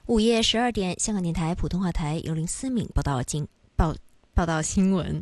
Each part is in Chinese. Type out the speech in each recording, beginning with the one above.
午夜12点，香港电台普通话台由林思敏报道新闻。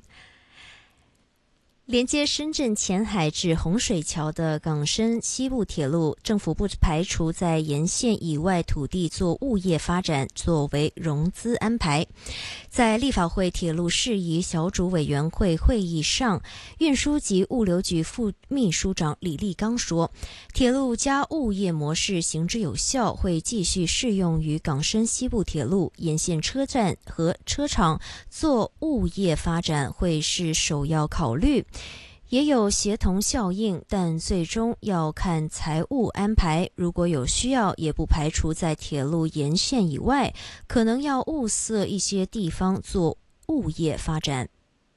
连接深圳前海至洪水桥的港深西部铁路，政府不排除在沿线以外土地做物业发展作为融资安排。在立法会铁路事宜小组委员会会议上，运输及物流局副秘书长李立刚说，铁路加物业模式行之有效，会继续适用于港深西部铁路沿线车站和车厂做物业发展会是首要考虑。也有协同效应，但最终要看财务安排。如果有需要，也不排除在铁路沿线以外，可能要物色一些地方做物业发展。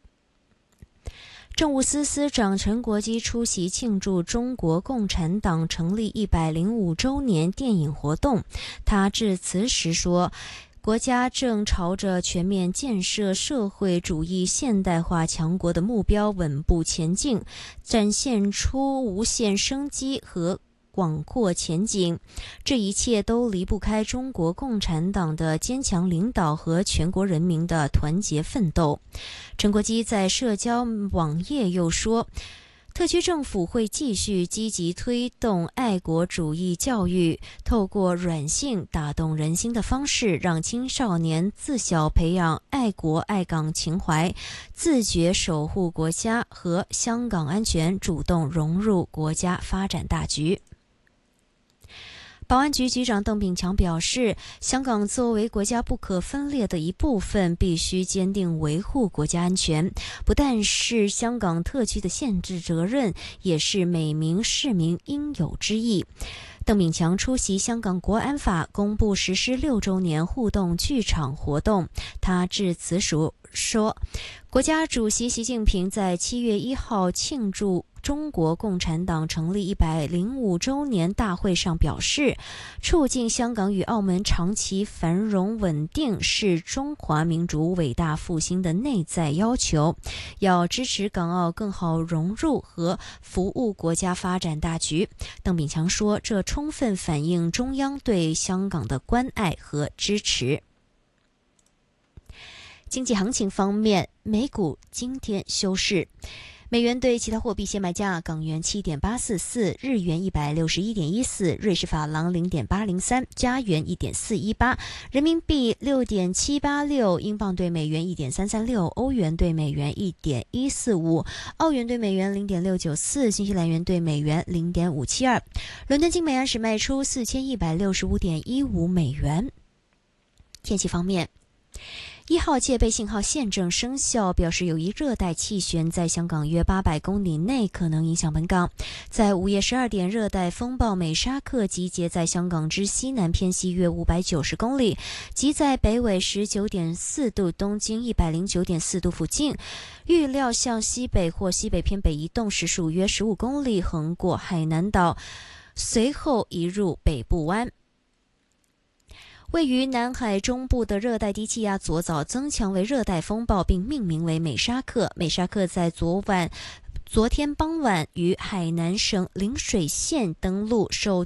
政务司司长陈国基出席庆祝中国共产党成立105周年电影活动，他致辞时说，国家正朝着全面建设社会主义现代化强国的目标稳步前进，展现出无限生机和广阔前景。这一切都离不开中国共产党的坚强领导和全国人民的团结奋斗。陈国基在社交网页又说，特区政府会继续积极推动爱国主义教育，透过软性打动人心的方式，让青少年自小培养爱国爱港情怀，自觉守护国家和香港安全，主动融入国家发展大局。保安局局长邓炳强表示，香港作为国家不可分裂的一部分，必须坚定维护国家安全，不但是香港特区的宪制责任，也是每名市民应有之义。邓炳强出席香港国安法公布实施6周年互动剧场活动，他致辞时说，国家主席习近平在7月1号庆祝中国共产党成立105周年大会上表示，促进香港与澳门长期繁荣稳定是中华民族伟大复兴的内在要求，要支持港澳更好融入和服务国家发展大局。邓炳强说，这充分反映中央对香港的关爱和支持。经济行情方面，美股今天休市，美元对其他货币现卖价：港元7.844，日元161.14，瑞士法郎0.803，加元1.418，人民币6.786，英镑对美元1.336，欧元对美元1.145，澳元对美元0.694，新西兰元对美元0.572。伦敦金每安士卖出4165.15美元。天气方面，1号戒备信号现正生效，表示有一热带气旋在香港约800公里内可能影响本港。在午夜12点，热带风暴美沙克集结在香港之西南偏西约590公里，即在北纬19.4度、东经109.4度附近，预料向西北或西北偏北移动，时速约15公里，横过海南岛，随后移入北部湾。位于南海中部的热带低气压昨早增强为热带风暴，并命名为美沙克。美沙克在昨天傍晚于海南省陵水县登陆，受